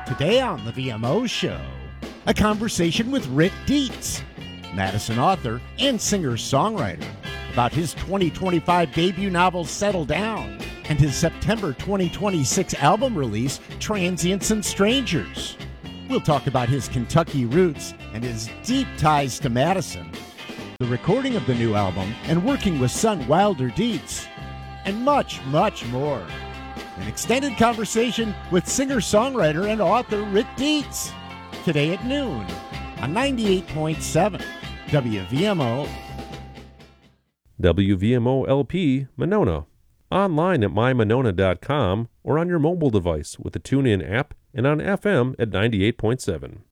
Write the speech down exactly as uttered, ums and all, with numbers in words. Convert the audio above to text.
Today on the V M O Show, a conversation with Rick Dietz, Madison author and singer-songwriter, about his twenty twenty-five debut novel Settle Down and his September twenty twenty-six album release Transients and Strangers. We'll talk about his Kentucky roots and his deep ties to Madison, the recording of the new album, and working with son Wilder Dietz, and much, much more. An extended conversation with singer-songwriter and author Rick Dietz, today at noon on ninety-eight point seven W V M O. W V M O L P Monona. Online at my monona dot com or on your mobile device with the TuneIn app and on F M at ninety-eight point seven.